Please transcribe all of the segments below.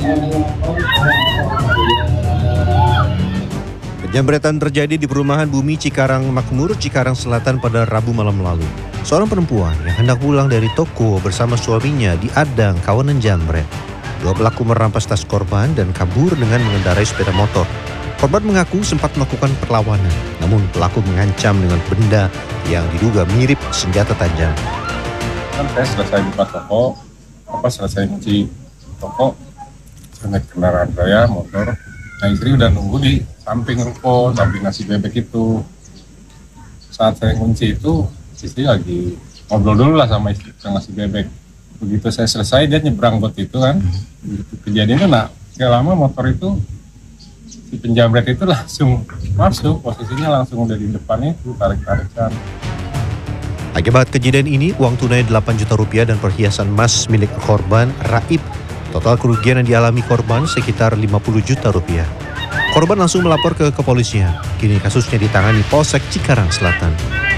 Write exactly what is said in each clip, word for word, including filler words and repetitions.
Penjamretan terjadi di perumahan Bumi Cikarang Makmur, Cikarang Selatan pada Rabu malam lalu. Seorang perempuan yang hendak pulang dari toko bersama suaminya diadang kawanan jambret. Dua pelaku merampas tas korban dan kabur dengan mengendarai sepeda motor. Korban mengaku sempat melakukan perlawanan, namun pelaku mengancam dengan benda yang diduga mirip senjata tajam. Kan saya selesai buka toko, apa selesai kunci toko, saya naik kendaraan saya, motor. Nah istri udah nunggu di samping ruko, samping nasi bebek itu. Saat saya kunci itu, istri lagi ngobrol dulu lah sama istri yang nasi bebek. Begitu saya selesai, dia nyebrang got itu kan. Kejadiannya nak, gak lama motor itu, si penjamret itu langsung masuk, posisinya langsung udah di depan itu, tarik-tarikan. Akibat kejadian ini, uang tunai delapan juta rupiah dan perhiasan emas milik korban raib. Total kerugian yang dialami korban sekitar lima puluh juta rupiah. Korban langsung melapor ke kepolisian. Kini kasusnya ditangani Polsek Cikarang Selatan.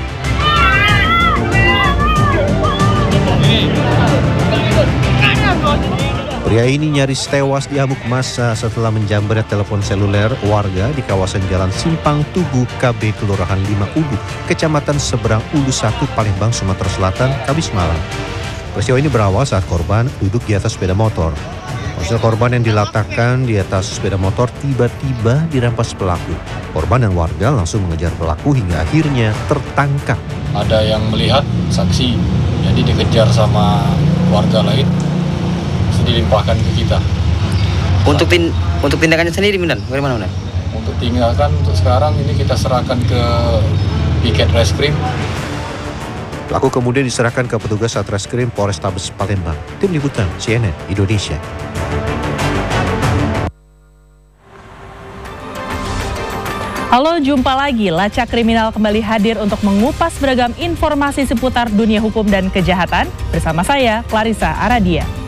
Pria ini nyaris tewas diamuk massa setelah menjamret telepon seluler warga di kawasan Jalan Simpang Tugu K B Kelurahan lima Ulu, Kecamatan Seberang Ulu satu, Palembang, Sumatera Selatan, Kamis malam. Peristiwa ini berawal saat korban duduk di atas sepeda motor. Ponsel korban yang diletakkan di atas sepeda motor tiba-tiba dirampas pelaku. Korban dan warga langsung mengejar pelaku hingga akhirnya tertangkap. Ada yang melihat saksi, jadi dikejar sama warga lain, dilimpahkan ke kita. Untuk tin untuk tindakannya sendiri, Minan, bagaimana, Minan? Untuk tindakan untuk sekarang ini kita serahkan ke Piket Reskrim. Pelaku kemudian diserahkan ke petugas Satreskrim Polrestabes Palembang. Tim Liputan C N N Indonesia. Halo, jumpa lagi. Lacak Kriminal kembali hadir untuk mengupas beragam informasi seputar dunia hukum dan kejahatan. Bersama saya, Clarissa Aradia.